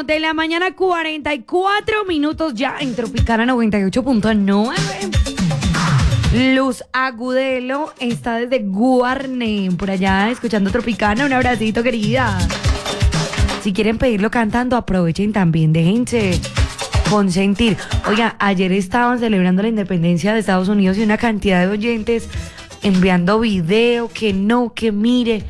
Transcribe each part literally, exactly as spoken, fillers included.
Bueno, de la mañana cuarenta y cuatro minutos ya en Tropicana noventa y ocho punto nueve. Luz Agudelo está desde Guarne, por allá escuchando Tropicana. Un abracito, querida. Si quieren pedirlo cantando, aprovechen también, déjense consentir. Oiga, ayer estaban celebrando la independencia de Estados Unidos y una cantidad de oyentes enviando video, que no, que mire,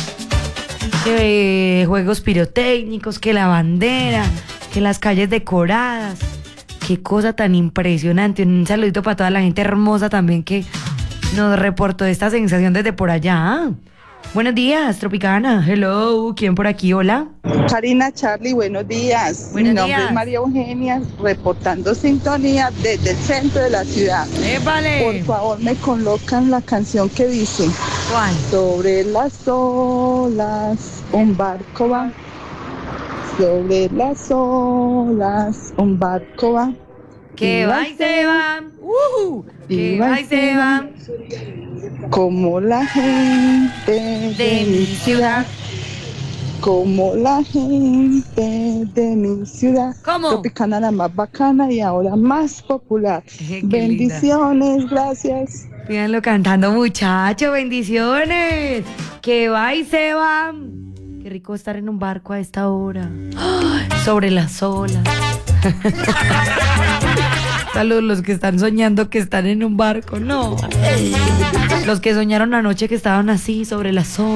que juegos pirotécnicos, que la bandera, que las calles decoradas. Qué cosa tan impresionante. Un saludito para toda la gente hermosa también que nos reportó esta sensación desde por allá. Buenos días, Tropicana. Hello, ¿quién por aquí? Hola. Karina, Charlie, buenos días. Buenos Mi nombre días. es María Eugenia, reportando sintonía desde el centro de la ciudad. ¡Épale! Por favor, me colocan la canción que dice: ¿Cuál? sobre las olas un barco va, sobre las olas un barco va. Que va y se va. Uh, que va y se va. Como la gente De de mi mi ciudad, como la gente de mi ciudad. ¿Cómo? Tropicana, la más bacana y ahora más popular. Qué Bendiciones, gracias. Pídanlo cantando, muchacho, bendiciones. Que va y se va. Qué rico estar en un barco a esta hora. ¡Ay! Sobre las olas. Saludos los que están soñando que están en un barco, no. Los que soñaron anoche que estaban así sobre las olas.